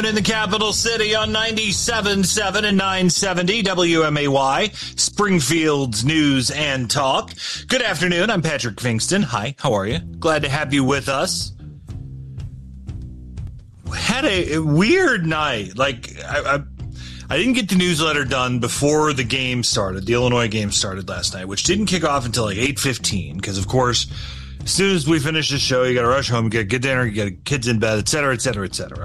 In the capital city on 97.7 and 970 WMAY, Springfield's News and Talk. Good afternoon. I'm Patrick Kingston. Hi, how are you? Glad to have you with us. Had a weird night. I didn't get the newsletter done before the game started. The Illinois game started last night, which didn't kick off until like 8:15. Because, of course, as soon as we finish the show, you got to rush home, you got to get dinner, you got kids in bed, et cetera, et cetera, et cetera.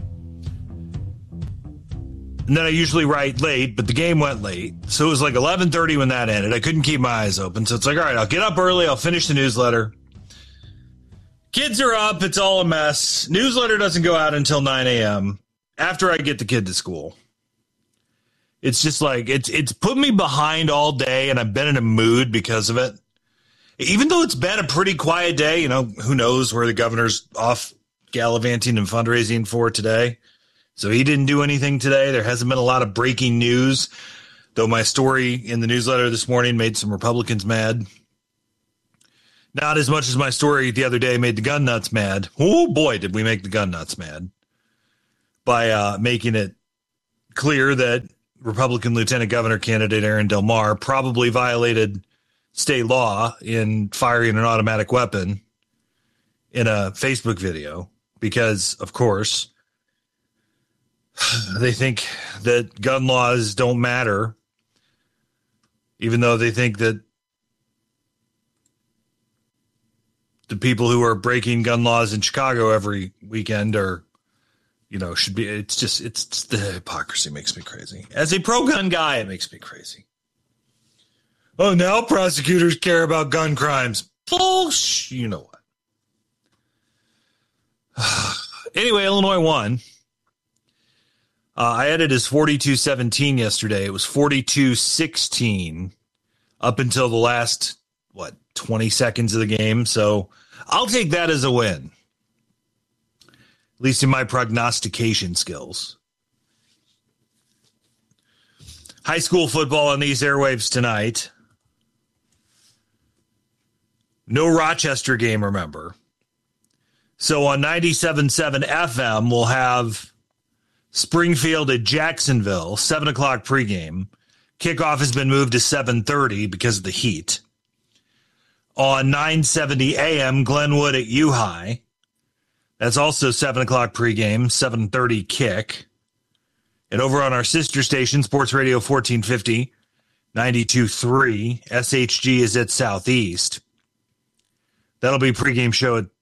And then I usually write late, but the game went late. So it was like 11:30 when that ended. I couldn't keep my eyes open. So it's like, all right, I'll get up early. I'll finish the newsletter. Kids are up. It's all a mess. Newsletter doesn't go out until 9 a.m. after I get the kid to school. It's just like, it's put me behind all day, and I've been in a mood because of it. Even though it's been a pretty quiet day, you know, who knows where the governor's off gallivanting and fundraising for today. So he didn't do anything today. There hasn't been a lot of breaking news, though my story in the newsletter this morning made some Republicans mad. Not as much as my story the other day made the gun nuts mad. Oh, boy, did we make the gun nuts mad by making it clear that Republican Lieutenant Governor candidate Aaron Del Mar probably violated state law in firing an automatic weapon in a Facebook video because, of course, they think that gun laws don't matter, even though they think that the people who are breaking gun laws in Chicago every weekend are, you know, should be. It's the hypocrisy makes me crazy. As a pro-gun guy, it makes me crazy. Oh, now prosecutors care about gun crimes. Bullshit. You know what? Anyway, Illinois won. I had it as 42-17 yesterday. It was 42-16 up until the last, 20 seconds of the game. So I'll take that as a win, at least in my prognostication skills. High school football on these airwaves tonight. No Rochester game, remember. So on 97.7 FM, we'll have Springfield at Jacksonville, 7 o'clock pregame. Kickoff has been moved to 7:30 because of the heat. On 970 AM, Glenwood at U-High. That's also 7 o'clock pregame, 7:30 kick. And over on our sister station, Sports Radio 1450, 92.3, SHG is at Southeast. That'll be pregame show at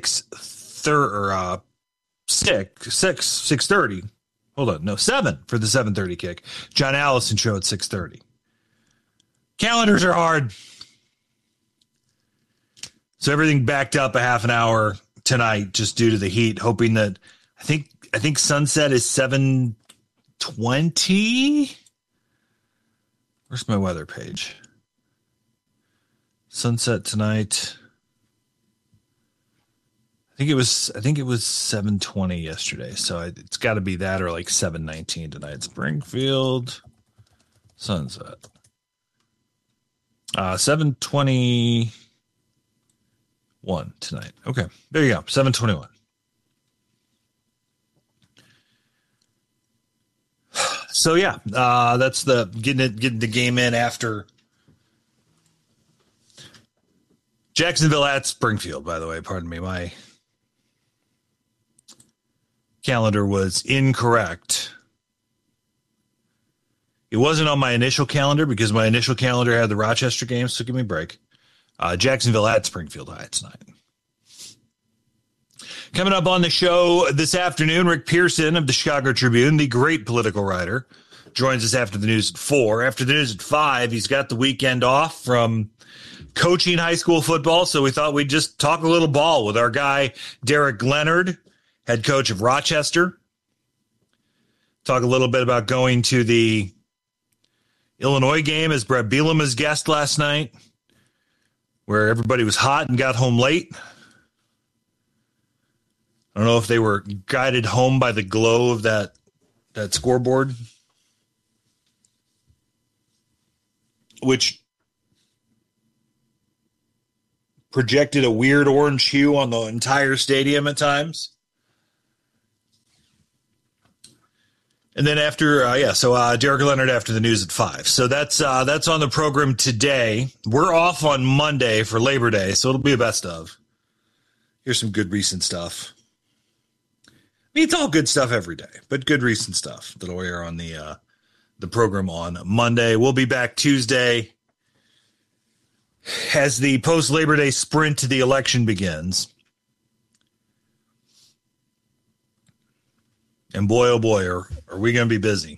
6:30. Hold on, no, 7 for the 7:30 kick. John Allison show at 6:30. Calendars are hard. So everything backed up a half an hour tonight just due to the heat, hoping that I think sunset is 7:20. Where's my weather page? Sunset tonight. I think it was 7:20 yesterday, so it's got to be that or like 7:19 tonight. Springfield sunset. 7:21 tonight. Okay, there you go. 7:21. So yeah, that's the getting the game in after Jacksonville at Springfield. By the way, pardon me, my calendar was incorrect. It wasn't on my initial calendar because my initial calendar had the Rochester game, so give me a break. Jacksonville at Springfield High tonight. Coming up on the show this afternoon, Rick Pearson of the Chicago Tribune, the great political writer, joins us after the news at 4. After the news at 5, he's got the weekend off from coaching high school football, so we thought we'd just talk a little ball with our guy, Derek Leonard, head coach of Rochester. Talk a little bit about going to the Illinois game as Brett Bielema's guest last night, where everybody was hot and got home late. I don't know if they were guided home by the glow of that scoreboard, which projected a weird orange hue on the entire stadium at times. And then after, Derek Leonard after the news at 5. So that's on the program today. We're off on Monday for Labor Day, so it'll be a best of. Here's some good recent stuff. I mean, it's all good stuff every day, but good recent stuff that'll air on the program on Monday. We'll be back Tuesday as the post-Labor Day sprint to the election begins. And boy, oh boy, are we going to be busy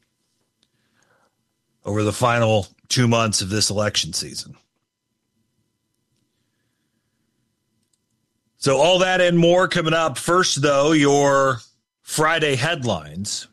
over the final 2 months of this election season. So all that and more coming up. First, though, your Friday headlines.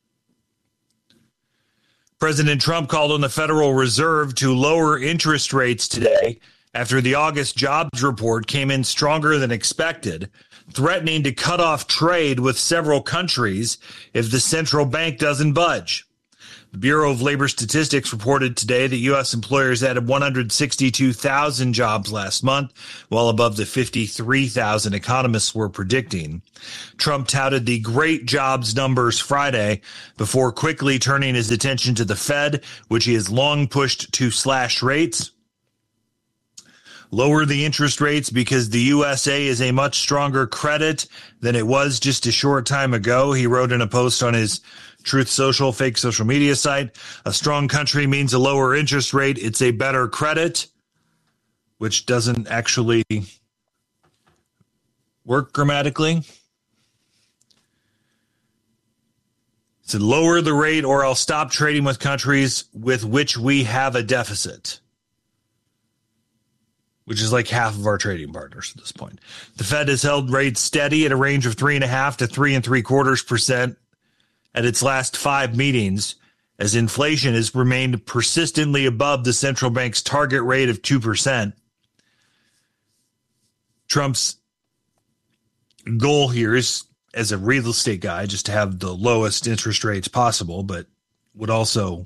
President Trump called on the Federal Reserve to lower interest rates today after the August jobs report came in stronger than expected, threatening to cut off trade with several countries if the central bank doesn't budge. The Bureau of Labor Statistics reported today that U.S. employers added 162,000 jobs last month, well above the 53,000 economists were predicting. Trump touted the great jobs numbers Friday before quickly turning his attention to the Fed, which he has long pushed to slash rates. Lower the interest rates because the USA is a much stronger credit than it was just a short time ago, he wrote in a post on his Truth Social, fake social media site. A strong country means a lower interest rate. It's a better credit, which doesn't actually work grammatically. So lower the rate or I'll stop trading with countries with which we have a deficit, which is like half of our trading partners at this point. The Fed has held rates steady at a range of 3.5% to 3.75% at its last 5 meetings, as inflation has remained persistently above the central bank's target rate of 2%. Trump's goal here is, as a real estate guy, just to have the lowest interest rates possible, but would also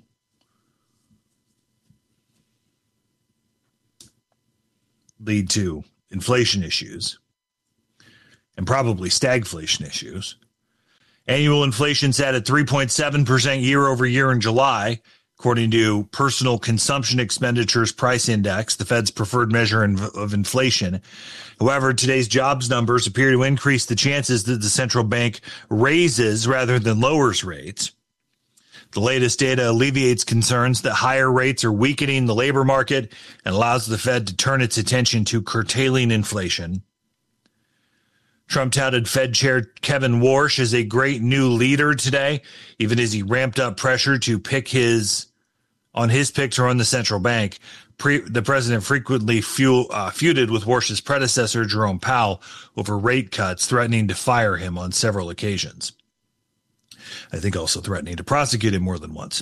lead to inflation issues and probably stagflation issues. Annual inflation sat at 3.7% year over year in July, according to Personal Consumption Expenditures Price Index, the Fed's preferred measure of inflation. However, today's jobs numbers appear to increase the chances that the central bank raises rather than lowers rates. The latest data alleviates concerns that higher rates are weakening the labor market and allows the Fed to turn its attention to curtailing inflation. Trump touted Fed Chair Kevin Warsh as a great new leader today, even as he ramped up pressure to pick on his picks on the central bank. The president frequently feuded with Warsh's predecessor, Jerome Powell, over rate cuts, threatening to fire him on several occasions. I think also threatening to prosecute him more than once.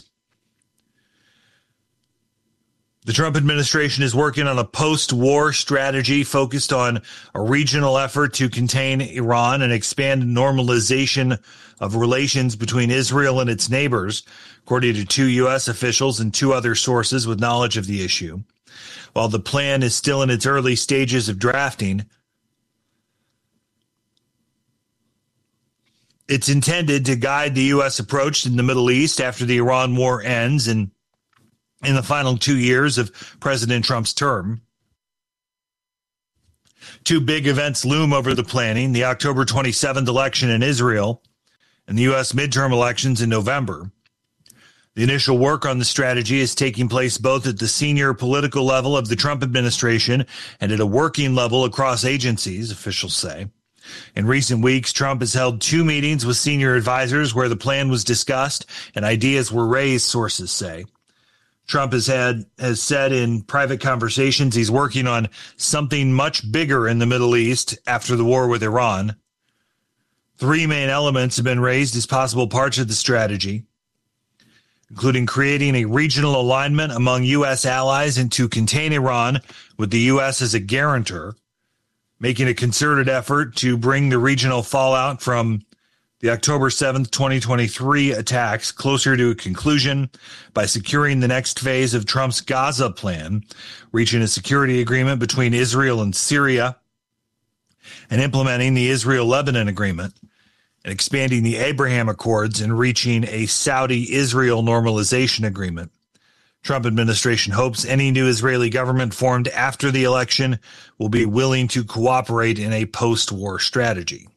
The Trump administration is working on a post-war strategy focused on a regional effort to contain Iran and expand normalization of relations between Israel and its neighbors, according to 2 U.S. officials and 2 other sources with knowledge of the issue. While the plan is still in its early stages of drafting, it's intended to guide the U.S. approach in the Middle East after the Iran war ends and in the final 2 years of President Trump's term. 2 big events loom over the planning: the October 27th election in Israel and the U.S. midterm elections in November. The initial work on the strategy is taking place both at the senior political level of the Trump administration and at a working level across agencies, officials say. In recent weeks, Trump has held 2 meetings with senior advisors where the plan was discussed and ideas were raised, sources say. Trump has said in private conversations he's working on something much bigger in the Middle East after the war with Iran. 3 main elements have been raised as possible parts of the strategy, including creating a regional alignment among U.S. allies and to contain Iran with the U.S. as a guarantor, making a concerted effort to bring the regional fallout from the October 7th, 2023 attacks closer to a conclusion by securing the next phase of Trump's Gaza plan, reaching a security agreement between Israel and Syria, and implementing the Israel-Lebanon agreement, and expanding the Abraham Accords and reaching a Saudi-Israel normalization agreement. Trump administration hopes any new Israeli government formed after the election will be willing to cooperate in a post-war strategy.